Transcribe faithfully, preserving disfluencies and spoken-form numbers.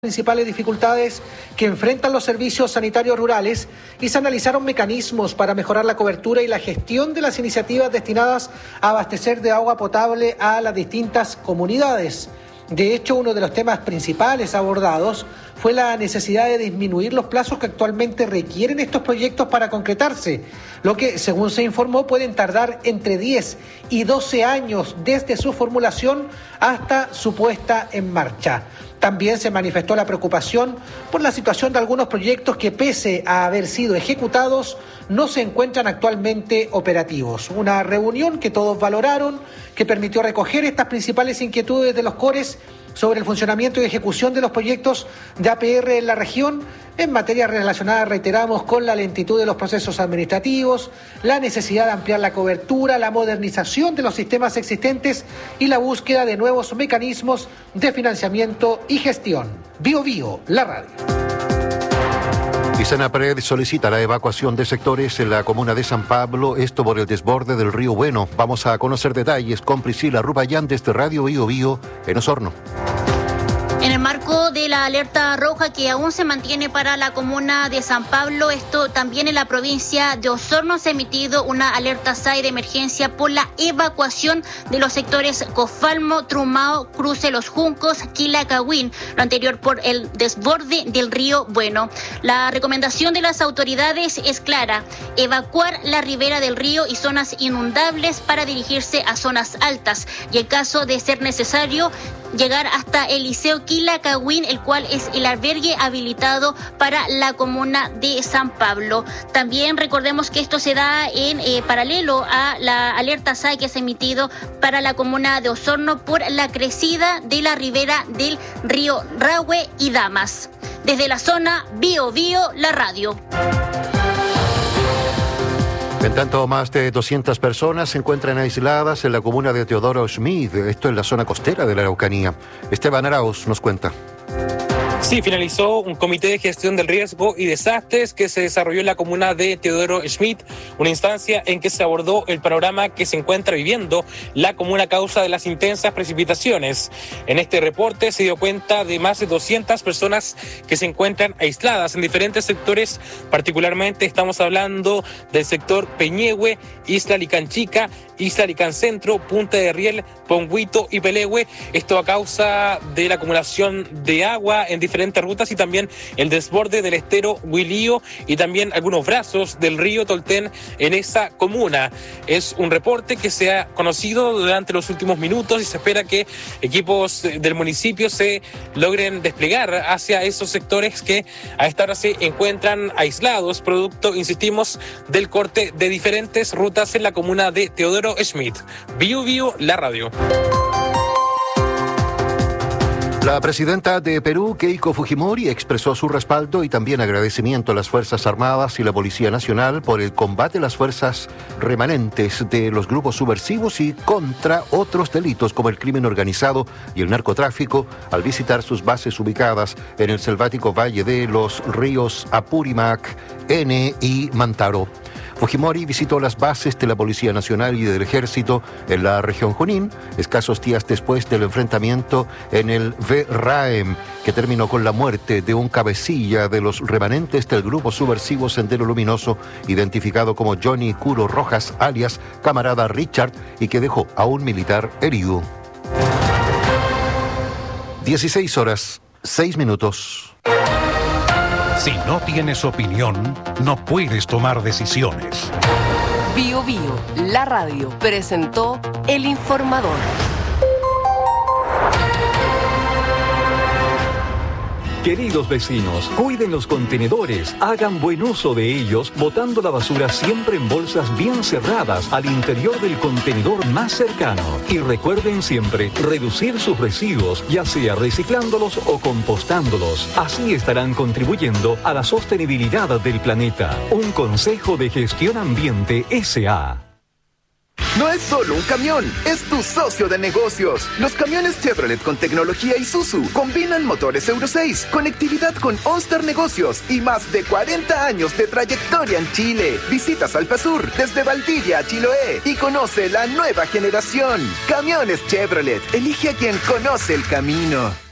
principales dificultades que enfrentan los servicios sanitarios rurales y se analizaron mecanismos para mejorar la cobertura y la gestión de las iniciativas destinadas a abastecer de agua potable a las distintas comunidades. De hecho, uno de los temas principales abordados fue la necesidad de disminuir los plazos que actualmente requieren estos proyectos para concretarse, lo que, según se informó, pueden tardar entre diez y doce años desde su formulación hasta su puesta en marcha. También se manifestó la preocupación por la situación de algunos proyectos que, pese a haber sido ejecutados, no se encuentran actualmente operativos. Una reunión que todos valoraron, que permitió recoger estas principales inquietudes de los cores sobre el funcionamiento y ejecución de los proyectos de A P R en la región, en materia relacionada, reiteramos, con la lentitud de los procesos administrativos, la necesidad de ampliar la cobertura, la modernización de los sistemas existentes y la búsqueda de nuevos mecanismos de financiamiento y gestión. Bio Bio, la radio. Y Senapred solicita la evacuación de sectores en la comuna de San Pablo, esto por el desborde del río Bueno. Vamos a conocer detalles con Priscila Rubayán desde Radio Bio Bio en Osorno. En el marco de la alerta roja que aún se mantiene para la comuna de San Pablo, esto también en la provincia de Osorno se ha emitido una alerta S A I de emergencia por la evacuación de los sectores Cofalmo, Trumao, Cruce Los Juncos, Quilacagüín, lo anterior por el desborde del río Bueno. La recomendación de las autoridades es clara: evacuar la ribera del río y zonas inundables para dirigirse a zonas altas y, en caso de ser necesario, llegar hasta el Liceo Quilacagüín, el cual es el albergue habilitado para la comuna de San Pablo. También recordemos que esto se da en eh, paralelo a la alerta S A I que se ha emitido para la comuna de Osorno por la crecida de la ribera del río Rahue y Damas. Desde la zona Bio Bio, la radio. En tanto, más de doscientas personas se encuentran aisladas en la comuna de Teodoro Schmid, esto en la zona costera de la Araucanía. Esteban Arauz nos cuenta. Sí, finalizó un comité de gestión del riesgo y desastres que se desarrolló en la comuna de Teodoro Schmid, una instancia en que se abordó el panorama que se encuentra viviendo la comuna a causa de las intensas precipitaciones. En este reporte se dio cuenta de más de doscientas personas que se encuentran aisladas en diferentes sectores, particularmente estamos hablando del sector Peñehue, Isla Licanchica, Isla Licancentro, Punta de Riel, Pongüito y Pelehue. Esto a causa de la acumulación de agua en diferentes rutas y también el desborde del estero Huilío y también algunos brazos del río Tolten en esa comuna. Es un reporte que se ha conocido durante los últimos minutos y se espera que equipos del municipio se logren desplegar hacia esos sectores que a esta hora se encuentran aislados, producto, insistimos, del corte de diferentes rutas en la comuna de Teodoro Schmid. Bio Bio, la radio. La presidenta de Perú, Keiko Fujimori, expresó su respaldo y también agradecimiento a las Fuerzas Armadas y la Policía Nacional por el combate a las fuerzas remanentes de los grupos subversivos y contra otros delitos como el crimen organizado y el narcotráfico al visitar sus bases ubicadas en el selvático valle de los ríos Apurímac, Ene y Mantaro. Fujimori visitó las bases de la Policía Nacional y del Ejército en la región Junín, escasos días después del enfrentamiento en el V R A E M, que terminó con la muerte de un cabecilla de los remanentes del grupo subversivo Sendero Luminoso, identificado como Johnny Curo Rojas, alias Camarada Richard, y que dejó a un militar herido. dieciséis horas, seis minutos. Si no tienes opinión, no puedes tomar decisiones. Bio Bio, la radio, presentó El Informador. Queridos vecinos, cuiden los contenedores, hagan buen uso de ellos, botando la basura siempre en bolsas bien cerradas al interior del contenedor más cercano. Y recuerden siempre reducir sus residuos, ya sea reciclándolos o compostándolos. Así estarán contribuyendo a la sostenibilidad del planeta. Un consejo de Gestión Ambiente S A No es solo un camión, es tu socio de negocios. Los camiones Chevrolet con tecnología Isuzu combinan motores Euro seis, conectividad con OnStar Negocios y más de cuarenta años de trayectoria en Chile. Visita Salfasur desde Valdivia a Chiloé y conoce la nueva generación. Camiones Chevrolet, elige a quien conoce el camino.